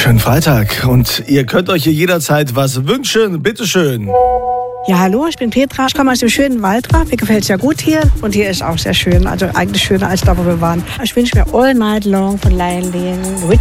Schönen Freitag und ihr könnt euch hier jederzeit was wünschen. Bitteschön. Ja, hallo, ich bin Petra. Ich komme aus dem schönen Waldraff. Mir gefällt es ja gut hier. Und hier ist auch sehr schön. Also eigentlich schöner als da, wo wir waren. Ich wünsche mir All Night Long von Lion Lane,